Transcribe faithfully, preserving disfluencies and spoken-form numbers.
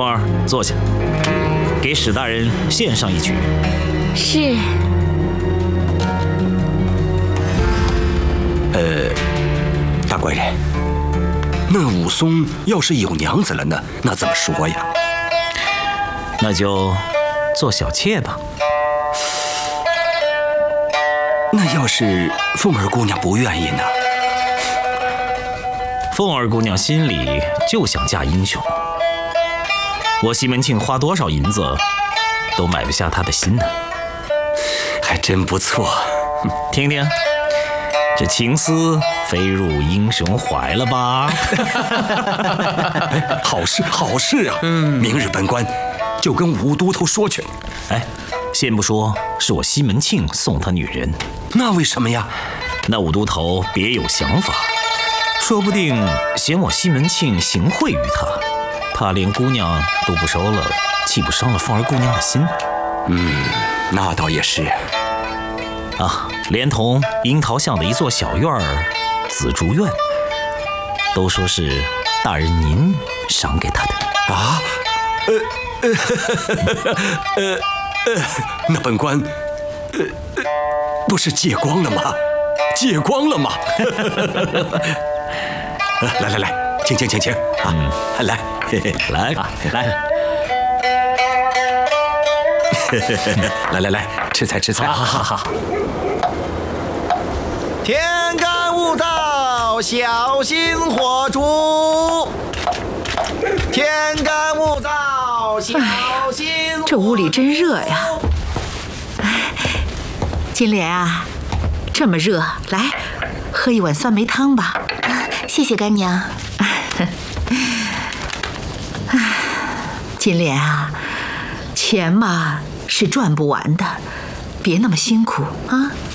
儿，坐下，给史大人献上一曲。 是。 呃，大官人，那武松要是有娘子了呢，那怎么说呀？ 那就做小妾吧。 那要是凤儿姑娘不愿意呢？ 凤儿姑娘心里就想嫁英雄，我西门庆花多少银子都买不下她的心呢。 还真不错。 听听，这情丝飞入英雄怀了吧？ 好事好事啊！嗯，明日本官就跟武都头说去。 哎，先不说是我西门庆送他女人， 那为什么呀？ 那武都头别有想法，说不定嫌我西门庆行贿于他，怕连姑娘都不收了，岂不伤了凤儿姑娘的心？ 嗯，那倒也是。 啊，连同樱桃巷的一座小院儿紫竹院，都说是大人您赏给他的啊。呃呃呃呃，那本官呃呃不是借光了吗？借光了吗？来来来，请请请请啊！来来来。 来来来，吃菜吃菜！ 好好好。 天干物燥，小心火烛。天干物燥，小心火烛。 这屋里真热呀！金莲啊，这么热，来喝一碗酸梅汤吧。 谢谢干娘。 金莲啊，钱嘛是赚不完的，别那么辛苦啊。